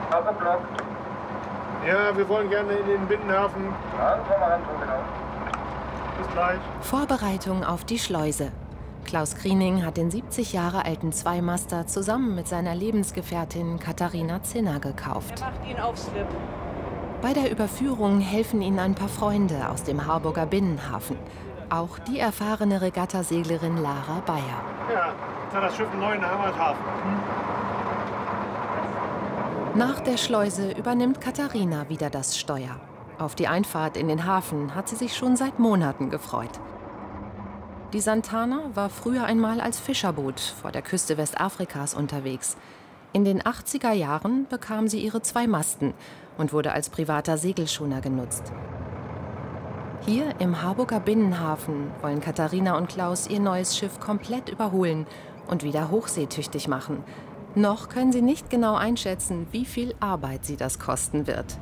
Ja, wir wollen gerne in den Binnenhafen. Bis gleich. Vorbereitung auf die Schleuse. Klaus Kriening hat den 70 Jahre alten Zweimaster zusammen mit seiner Lebensgefährtin Katharina Zinner gekauft. Er macht ihn auf Slip. Bei der Überführung helfen ihnen ein paar Freunde aus dem Harburger Binnenhafen. Auch die erfahrene Regattaseglerin Lara Bayer. Ja, jetzt hat das Schiff einen neuen Heimathafen. Nach der Schleuse übernimmt Katharina wieder das Steuer. Auf die Einfahrt in den Hafen hat sie sich schon seit Monaten gefreut. Die Santana war früher einmal als Fischerboot vor der Küste Westafrikas unterwegs. In den 80er Jahren bekam sie ihre 2 Masten und wurde als privater Segelschoner genutzt. Hier im Harburger Binnenhafen wollen Katharina und Klaus ihr neues Schiff komplett überholen und wieder hochseetüchtig machen. Noch können sie nicht genau einschätzen, wie viel Arbeit sie das kosten wird.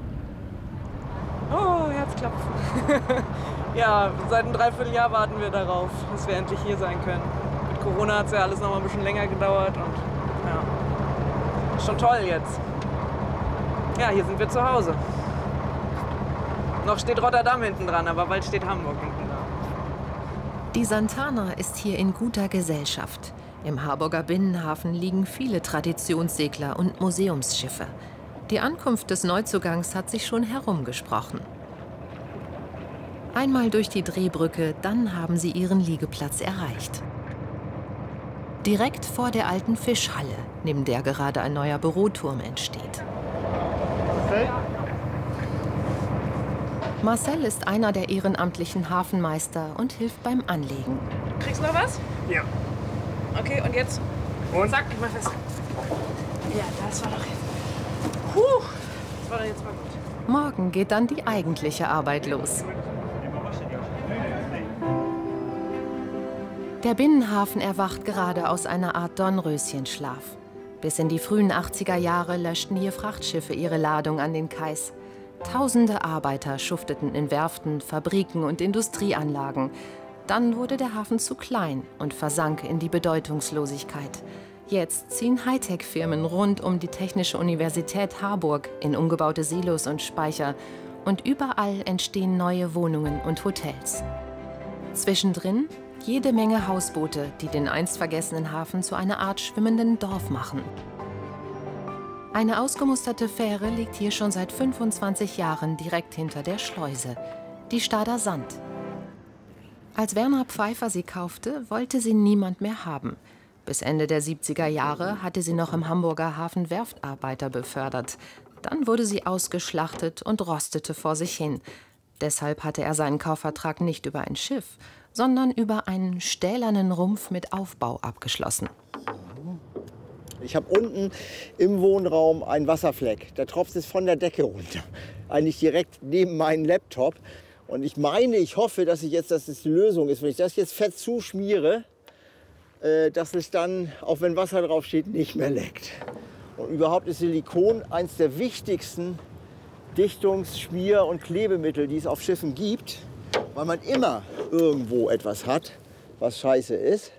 Oh, Herzklopfen. Ja, seit einem Dreivierteljahr warten wir darauf, dass wir endlich hier sein können. Mit Corona hat es ja alles noch mal ein bisschen länger gedauert und ja, ist schon toll jetzt. Ja, hier sind wir zu Hause. Noch steht Rotterdam hinten dran, aber bald steht Hamburg hinten dran. Die Santana ist hier in guter Gesellschaft. Im Harburger Binnenhafen liegen viele Traditionssegler und Museumsschiffe. Die Ankunft des Neuzugangs hat sich schon herumgesprochen. Einmal durch die Drehbrücke, dann haben sie ihren Liegeplatz erreicht. Direkt vor der alten Fischhalle, neben der gerade ein neuer Büroturm entsteht. Marcel ist einer der ehrenamtlichen Hafenmeister und hilft beim Anlegen. Kriegst du noch was? Ja. Okay, und jetzt? Und? Sag mich mal fest. Ja, das war doch jetzt. Puh, das war doch jetzt mal gut. Morgen geht dann die eigentliche Arbeit los. Der Binnenhafen erwacht gerade aus einer Art Dornröschenschlaf. Bis in die frühen 80er Jahre löschten hier Frachtschiffe ihre Ladung an den Kais. Tausende Arbeiter schufteten in Werften, Fabriken und Industrieanlagen. Dann wurde der Hafen zu klein und versank in die Bedeutungslosigkeit. Jetzt ziehen Hightech-Firmen rund um die Technische Universität Harburg in umgebaute Silos und Speicher. Und überall entstehen neue Wohnungen und Hotels. Zwischendrin jede Menge Hausboote, die den einst vergessenen Hafen zu einer Art schwimmenden Dorf machen. Eine ausgemusterte Fähre liegt hier schon seit 25 Jahren direkt hinter der Schleuse, die Stader Sand. Als Werner Pfeiffer sie kaufte, wollte sie niemand mehr haben. Bis Ende der 70er Jahre hatte sie noch im Hamburger Hafen Werftarbeiter befördert. Dann wurde sie ausgeschlachtet und rostete vor sich hin. Deshalb hatte er seinen Kaufvertrag nicht über ein Schiff, sondern über einen stählernen Rumpf mit Aufbau abgeschlossen. Ich habe unten im Wohnraum einen Wasserfleck. Der tropft es von der Decke runter. Eigentlich direkt neben meinem Laptop. Und ich meine, ich hoffe, dass das die Lösung ist. Wenn ich das jetzt fett zuschmiere, dass es dann, auch wenn Wasser drauf steht, nicht mehr leckt. Und überhaupt ist Silikon eines der wichtigsten Dichtungs-, Schmier- und Klebemittel, die es auf Schiffen gibt. Weil man immer irgendwo etwas hat, was scheiße ist.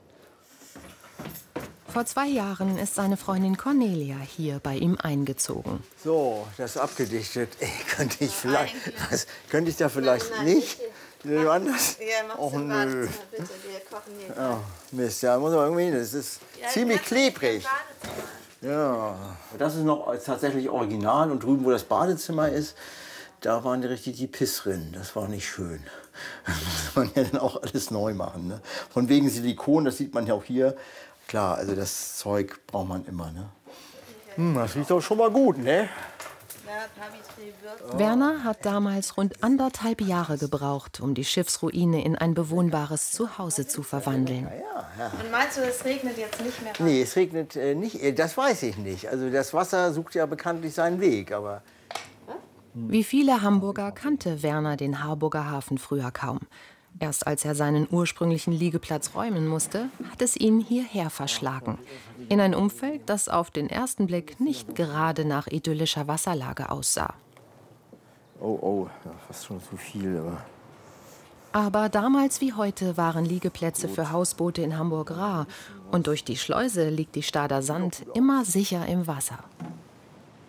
Vor 2 Jahren ist seine Freundin Cornelia hier bei ihm eingezogen. So, das ist abgedichtet. Ey, könnte ich da vielleicht nicht? Anders? Ja, mach's im Badezimmer, bitte. Wir kochen hier. Oh, Mist, ja, muss man irgendwie, das ist ziemlich klebrig. Ja, das ist noch tatsächlich original. Und drüben, wo das Badezimmer ist, da waren richtig die Pissrinnen. Das war nicht schön. Das muss man ja dann auch alles neu machen. Ne? Von wegen Silikon, das sieht man ja auch hier. Klar, also das Zeug braucht man immer. Ne? Das riecht doch schon mal gut, ne? Werner hat damals rund 1,5 Jahre gebraucht, um die Schiffsruine in ein bewohnbares Zuhause zu verwandeln. Ja. Und meinst du, es regnet jetzt nicht mehr? Nee, es regnet nicht. Das weiß ich nicht. Also das Wasser sucht ja bekanntlich seinen Weg, aber... Wie viele Hamburger kannte Werner den Harburger Hafen früher kaum. Erst als er seinen ursprünglichen Liegeplatz räumen musste, hat es ihn hierher verschlagen. In ein Umfeld, das auf den ersten Blick nicht gerade nach idyllischer Wasserlage aussah. Oh, fast schon zu viel. Aber damals wie heute waren Liegeplätze für Hausboote in Hamburg rar. Und durch die Schleuse liegt die Stader Sand immer sicher im Wasser.